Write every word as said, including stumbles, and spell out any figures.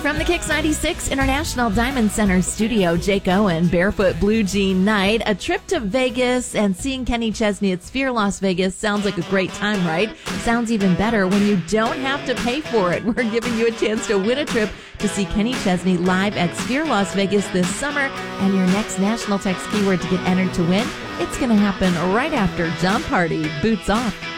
From the Kicks ninety-six International Diamond Center studio, Jake Owen, Barefoot Blue Jean Night. A trip to Vegas and seeing Kenny Chesney at Sphere Las Vegas sounds like a great time, right? Sounds even better when you don't have to pay for it. We're giving you a chance to win a trip to see Kenny Chesney live at Sphere Las Vegas this summer. And your next National Text keyword to get entered to win, it's going to happen right after John Party boots off.